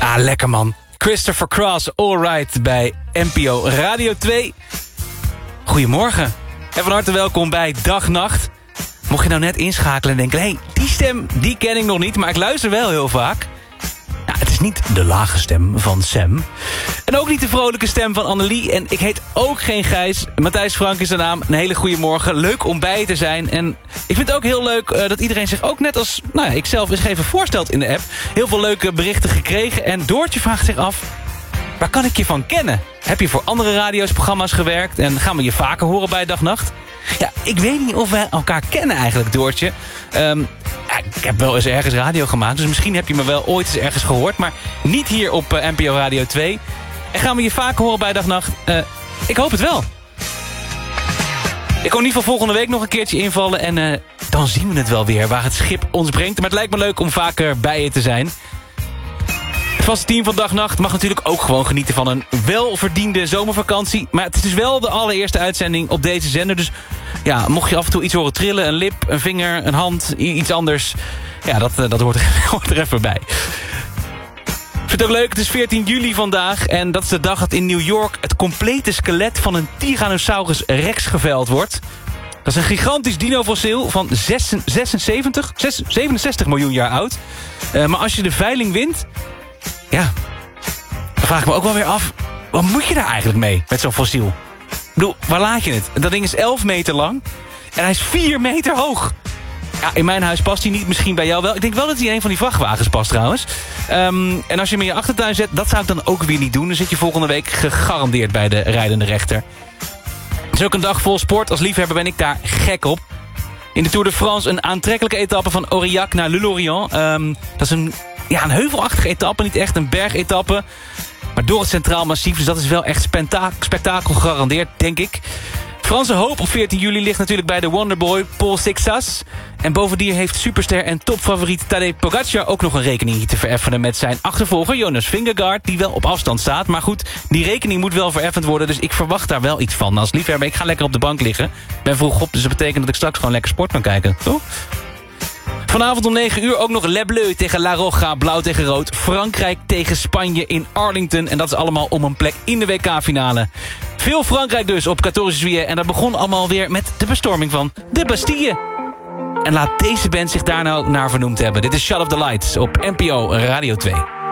Ah, lekker man. Christopher Cross, Alright, bij NPO Radio 2. Goedemorgen. En van harte welkom bij Dag Nacht. Mocht je nou net inschakelen en denken... hé, die stem, die ken ik nog niet, maar ik luister wel heel vaak. Nou, het is niet de lage stem van Sam. En ook niet de vrolijke stem van Annelie. En ik heet ook geen Gijs. Matthijs Frank is de naam. Een hele goede morgen. Leuk om bij je te zijn. En ik vind het ook heel leuk dat iedereen zich ook net als... nou ja, ik zelf eens even voorstelt in de app. Heel veel leuke berichten gekregen. En Doortje vraagt zich af... waar kan ik je van kennen? Heb je voor andere radioprogramma's gewerkt? En gaan we je vaker horen bij Dag Nacht? Ja, ik weet niet of we elkaar kennen eigenlijk, Doortje. Ik heb wel eens ergens radio gemaakt, dus misschien heb je me wel ooit eens ergens gehoord. Maar niet hier op NPO Radio 2. En gaan we je vaker horen bij Dag Nacht? Ik hoop het wel. Ik kon in ieder geval volgende week nog een keertje invallen. En dan zien we het wel weer, waar het schip ons brengt. Maar het lijkt me leuk om vaker bij je te zijn. Het vaste team van Dag Nacht mag natuurlijk ook gewoon genieten van een welverdiende zomervakantie. Maar het is dus wel de allereerste uitzending op deze zender. Dus ja, mocht je af en toe iets horen trillen, een lip, een vinger, een hand, iets anders. Ja, dat hoort er even bij. Ik vind het ook leuk, het is 14 juli vandaag. En dat is de dag dat in New York het complete skelet van een Tyrannosaurus Rex geveild wordt. Dat is een gigantisch dinofossiel van 67 miljoen jaar oud. Maar als je de veiling wint... ja, dan vraag ik me ook wel weer af... wat moet je daar eigenlijk mee, met zo'n fossiel? Ik bedoel, waar laat je het? Dat ding is 11 meter lang en hij is 4 meter hoog. Ja, in mijn huis past hij niet, misschien bij jou wel. Ik denk wel dat hij in een van die vrachtwagens past trouwens. En als je hem in je achtertuin zet, dat zou ik dan ook weer niet doen. Dan zit je volgende week gegarandeerd bij de rijdende rechter. Het is ook een dag vol sport. Als liefhebber ben ik daar gek op. In de Tour de France een aantrekkelijke etappe van Aurillac naar Le Lorient. Dat is een heuvelachtige etappe, niet echt een bergetappe. Maar door het Centraal Massief, dus dat is wel echt spektakel gegarandeerd, denk ik. Franse hoop op 14 juli ligt natuurlijk bij de Wonderboy Paul Sixas. En bovendien heeft superster en topfavoriet Tadej Pogacar ook nog een rekening te vereffenen met zijn achtervolger Jonas Vingegaard, die wel op afstand staat. Maar goed, die rekening moet wel vereffend worden, dus ik verwacht daar wel iets van. Als liefhebber, ik ga lekker op de bank liggen. Ik ben vroeg op, dus dat betekent dat ik straks gewoon lekker sport kan kijken, toch? Vanavond om 9 uur ook nog Le Bleu tegen La Roja, blauw tegen rood. Frankrijk tegen Spanje in Arlington. En dat is allemaal om een plek in de WK-finale. Veel Frankrijk dus op 14 juillet. En dat begon allemaal weer met de bestorming van de Bastille. En laat deze band zich daar nou naar vernoemd hebben. Dit is Shut Off The Lights op NPO Radio 2.